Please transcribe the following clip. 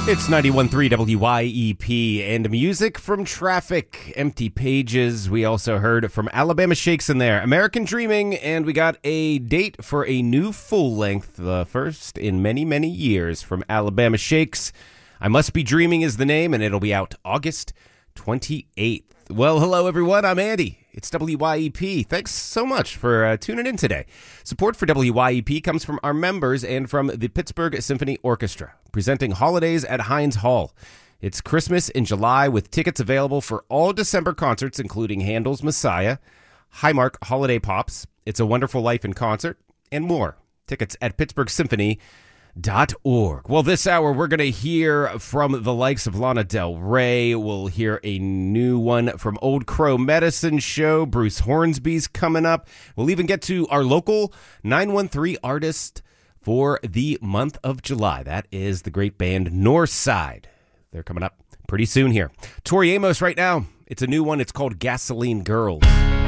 It's 91.3 WYEP and music from Traffic, Empty Pages. We also heard from Alabama Shakes in there, American Dreaming, and we got a date for a new full length, the first in many, many years from Alabama Shakes. I Must Be Dreaming is the name, and it'll be out August 28th. Well, hello, everyone. I'm Andy. It's WYEP. Thanks so much for tuning in today. Support for WYEP comes from our members and from the Pittsburgh Symphony Orchestra, presenting Holidays at Heinz Hall. It's Christmas in July with tickets available for all December concerts, including Handel's Messiah, Highmark Holiday Pops, It's a Wonderful Life in Concert, and more. Tickets at pittsburghsymphony.org. Well, this hour, we're going to hear from the likes of Lana Del Rey. We'll hear a new one from Old Crow Medicine Show. Bruce Hornsby's coming up. We'll even get to our local 913 artist for the month of July. That is the great band Northside. They're coming up pretty soon here. Tori Amos right now. It's a new one. It's called Gasoline Girls.